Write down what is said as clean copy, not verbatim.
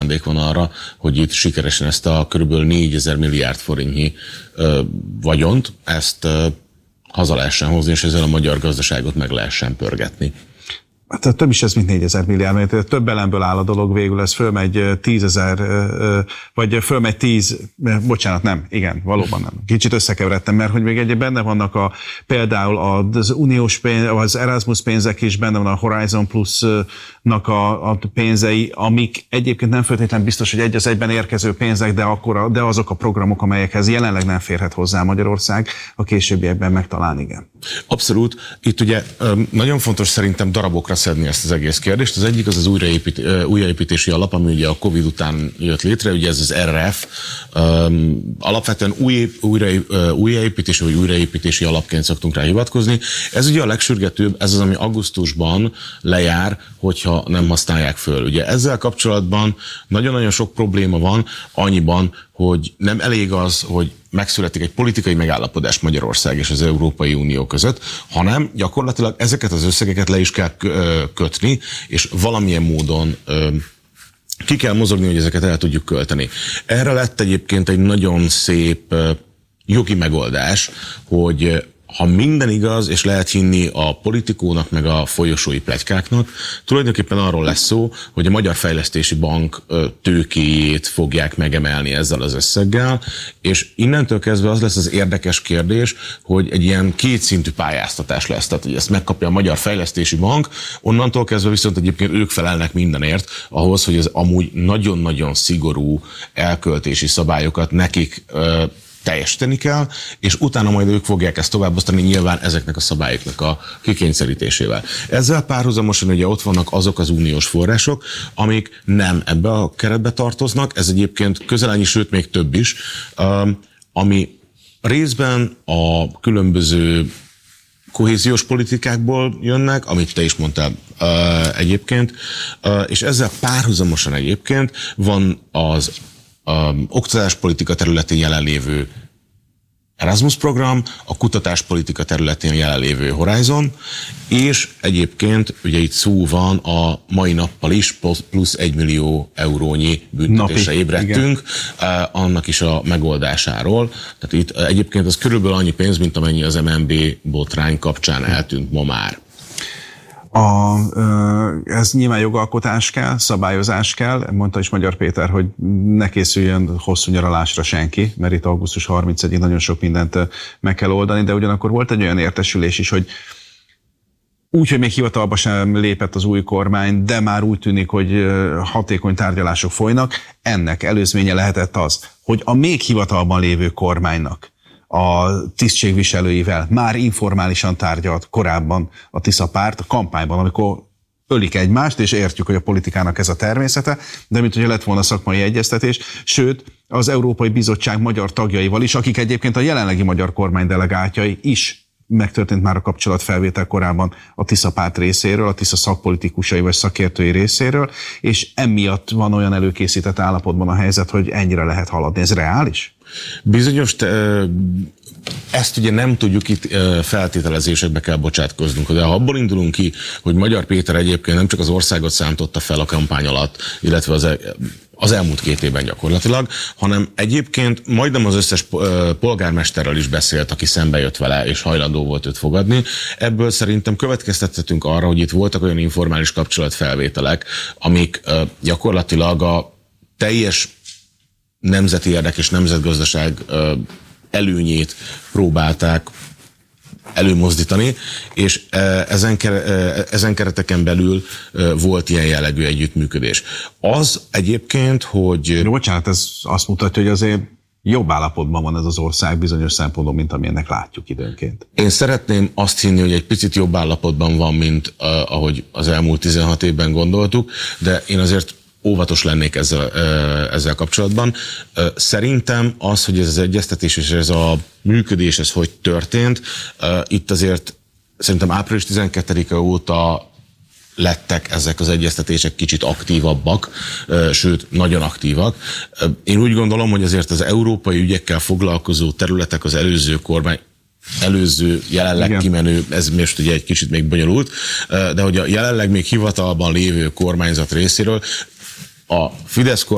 szándék van arra, hogy itt sikeresen ezt a körülbelül 4000 milliárd forintnyi vagyont, ezt haza lehessen hozni, és ezzel a magyar gazdaságot meg lehessen pörgetni. Hát több is ez, mint 4000 milliárd, mert több elemből áll a dolog végül, ez fölmegy 10 000, vagy fölmegy 10, bocsánat, nem, igen, valóban nem. Kicsit összekeveredtem, mert hogy még egy benne vannak például az uniós pénz, az Erasmus pénzek is, benne van a Horizon Plus-nak a pénzei, amik egyébként nem feltétlenül biztos, hogy egy az egyben érkező pénzek, de azok a programok, amelyekhez jelenleg nem férhet hozzá Magyarország, a későbbiekben megtalán igen. Abszolút. Itt ugye nagyon fontos szerintem darabokra szedni ezt az egész kérdést. Az egyik az újjáépítési alap, ami ugye a Covid után jött létre, ugye ez az RRF, alapvetően újjáépítési vagy újraépítési alapként szoktunk rá hivatkozni. Ez ugye a legsürgetőbb, ez az, ami augusztusban lejár, hogyha nem használják föl. Ugye ezzel kapcsolatban nagyon-nagyon sok probléma van, annyiban, hogy nem elég az, hogy megszületik egy politikai megállapodás Magyarország és az Európai Unió között, hanem gyakorlatilag ezeket az összegeket le is kell kötni, és valamilyen módon ki kell mozogni, hogy ezeket el tudjuk költeni. Erre lett egyébként egy nagyon szép jogi megoldás, hogy ha minden igaz, és lehet hinni a politikónak, meg a folyosói pletykáknak, tulajdonképpen arról lesz szó, hogy a Magyar Fejlesztési Bank tőkéjét fogják megemelni ezzel az összeggel, és innentől kezdve az lesz az érdekes kérdés, hogy egy ilyen kétszintű pályáztatás lesz. Tehát, hogy ezt megkapja a Magyar Fejlesztési Bank, onnantól kezdve viszont egyébként ők felelnek mindenért ahhoz, hogy az amúgy nagyon-nagyon szigorú elköltési szabályokat nekik teljesíteni kell, és utána majd ők fogják ezt továbbosztani nyilván ezeknek a szabályoknak a kikényszerítésével. Ezzel párhuzamosan ugye ott vannak azok az uniós források, amik nem ebbe a keretbe tartoznak, ez egyébként közel annyi, sőt még több is, ami részben a különböző kohéziós politikákból jönnek, amit te is mondtál egyébként, és ezzel párhuzamosan egyébként van az oktatáspolitika területén jelenlévő Erasmus program, a kutatáspolitika területén jelenlévő Horizon, és egyébként ugye itt szó van a mai nappal is plusz 1 millió eurónyi büntetésre ébredtünk, annak is a megoldásáról. Tehát itt egyébként az körülbelül annyi pénz, mint amennyi az MNB botrány kapcsán eltűnt ma már. Ez nyilván jogalkotás kell, szabályozás kell. Mondta is Magyar Péter, hogy ne készüljön hosszú nyaralásra senki, mert itt augusztus 31-ig nagyon sok mindent meg kell oldani, de ugyanakkor volt egy olyan értesülés is, hogy úgy, hogy még hivatalba sem lépett az új kormány, de már úgy tűnik, hogy hatékony tárgyalások folynak. Ennek előzménye lehetett az, hogy a még hivatalban lévő kormánynak a tisztségviselőivel már informálisan tárgyalt korábban a Tisza párt a kampányban, amikor ölik egymást, és értjük, hogy a politikának ez a természete, de mint hogy lett volna szakmai egyeztetés, sőt, az Európai Bizottság magyar tagjaival is, akik egyébként a jelenlegi magyar kormány delegáltjai is megtörtént már a kapcsolatfelvétel korábban a Tisza párt részéről, a Tisza szakpolitikusai vagy szakértői részéről, és emiatt van olyan előkészített állapotban a helyzet, hogy ennyire lehet haladni. Ez reális? Bizonyos, ezt ugye nem tudjuk, itt feltételezésekbe kell bocsátkoznunk, de ha abból indulunk ki, hogy Magyar Péter egyébként nem csak az országot szántotta fel a kampány alatt, illetve az elmúlt 2 évben gyakorlatilag, hanem egyébként majdnem az összes polgármesterrel is beszélt, aki szembe jött vele, és hajlandó volt őt fogadni. Ebből szerintem következtethetünk arra, hogy itt voltak olyan informális kapcsolatfelvételek, amik gyakorlatilag a teljes nemzeti érdek és nemzetgazdaság előnyét próbálták előmozdítani, és ezen kereteken belül volt ilyen jellegű együttműködés. Az egyébként, hogy... Bocsánat, ez azt mutatja, hogy azért jobb állapotban van ez az ország bizonyos szempontból, mint amilyennek látjuk időnként. Én szeretném azt hinni, hogy egy picit jobb állapotban van, mint ahogy az elmúlt 16 évben gondoltuk, de én azért óvatos lennék ezzel kapcsolatban. Szerintem az, hogy ez az egyeztetés és ez a működés, ez hogy történt, itt azért szerintem április 12-e óta lettek ezek az egyeztetések kicsit aktívabbak, sőt, nagyon aktívak. Én úgy gondolom, hogy azért az európai ügyekkel foglalkozó területek az előző jelenleg kimenő, ez most ugye egy kicsit még bonyolult, de hogy a jelenleg még hivatalban lévő kormányzat részéről a Fidesz